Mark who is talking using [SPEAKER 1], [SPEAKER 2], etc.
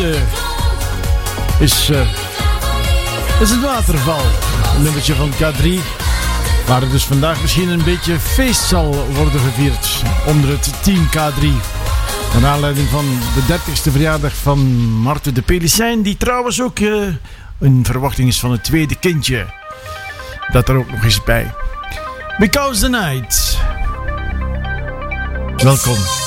[SPEAKER 1] is het waterval. Een nummertje van K3. Waar er dus vandaag misschien een beetje feest zal worden gevierd onder het team K3. Naar aanleiding van de 30ste verjaardag van Marten de Pelicijn. Die trouwens ook in verwachting is van het tweede kindje. Dat er ook nog eens bij. Because the Night. Welkom.